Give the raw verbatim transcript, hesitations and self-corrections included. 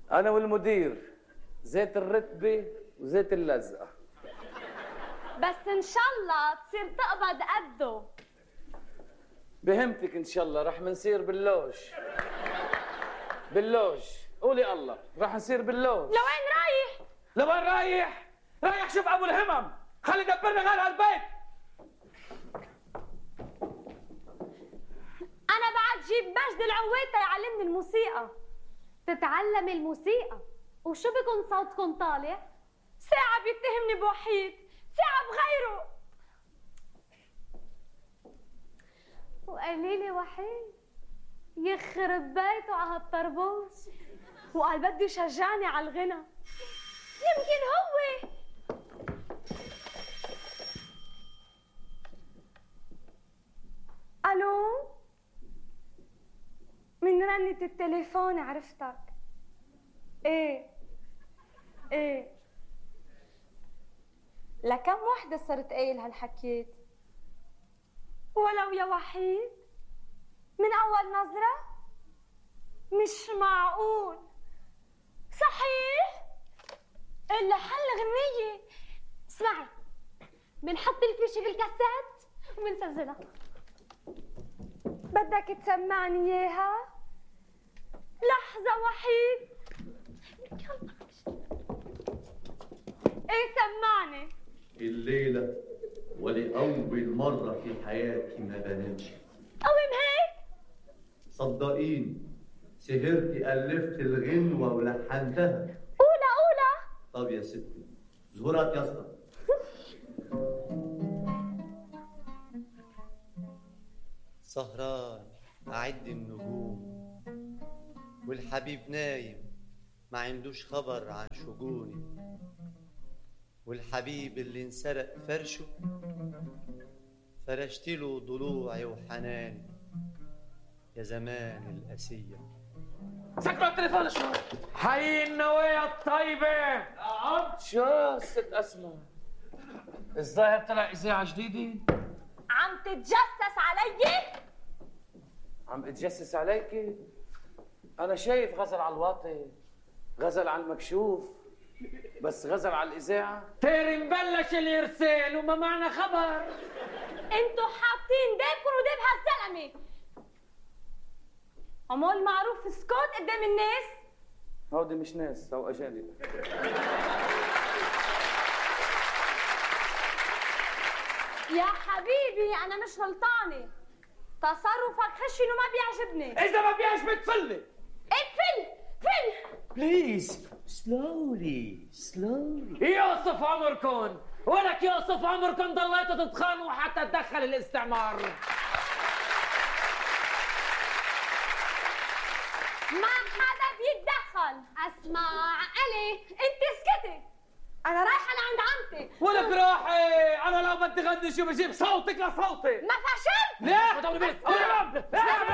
انا والمدير زيت الرتبه وزيت اللزقه. بس ان شاء الله تصير تقبض قده. بهمتك ان شاء الله رح منصير باللوج. باللوج قولي الله رح نصير باللوج. لوين رايح؟ لوين رايح؟ رايح شوف ابو الهمم، خلي يدبرنا غير هالبيت. انا بعد جيب مجد العويته يعلمني الموسيقى. تتعلم الموسيقى وشو بيكون صوتكم طالع؟ ساعة بيتهمني بوحيد، ساعة بغيره. وقال لي وحيد يخرب بيته على هالطربوش، وقال بده يشجعني على الغنى. يمكن هو. الو، من رنة التليفون عرفتك. ايه ايه، لكم وحدة صرت قايل هالحكيت؟ ولو يا وحيد من أول نظرة؟ مش معقول. صحيح؟ إلا حل غنية. اسمعي، بنحط الفيشة بالكاسات وبنسجلها. بدك تسمعني إياها؟ لحظة وحيد. ايه سمعني. الليلة ولأول مرة في حياتي ما بنامش. قوم هيك؟ صدقيني سهرتي ألفت الغنوة ولحنتها. أولى أولى. طب يا ستي زهورات يا اسطى. سهران أعد النجوم والحبيب نايم ما عندوش خبر عن شجوني، والحبيب اللي انسرق فرشه فرشتله ضلوعي وحناني يا زمان القاسية. سكروا التليفون شو؟ حي النوايا الطيبة. نعم. شو ست أسماء؟ الظاهر طلع إذاعة جديدة؟ عم تتجسس علي؟ عم اتجسس عليكي؟ أنا شايف غزل على الواطي، غزل على المكشوف، بس غزل على الإذاعة. تيري مبلش الإرسال وما معنا خبر. انتوا حاطين ديبكم وديب هالزلمة. عمول معروف اسكت قدام الناس. هودي مش ناس، هو أجانب. يا حبيبي أنا مش غلطانة، تصرفك خشن وما بيعجبني. إذا ما بيعجبك فلي. إيه فل فل. بليز سلولي سلولي. يوصف عمركم، ولك يوصف عمركم ضليتوا تتخانقوا حتى تدخل الاستعمار. ما حدا بيتدخل. اسمع علي، انت اسكتي، انا رايحه لعند عمتي. ولك راحي، انا لو بدي غني شو بجيب صوتك لصوتي. ما فشلت. ليه؟